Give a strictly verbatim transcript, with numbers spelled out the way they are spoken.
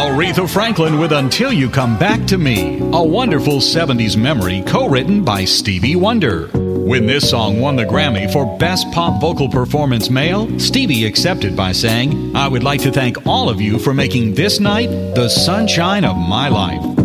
Aretha Franklin with Until You Come Back to Me, a wonderful seventies memory co-written by Stevie Wonder. When this song won the Grammy for Best Pop Vocal Performance Male, Stevie accepted by saying, "I would like to thank all of you for making this night the sunshine of my life."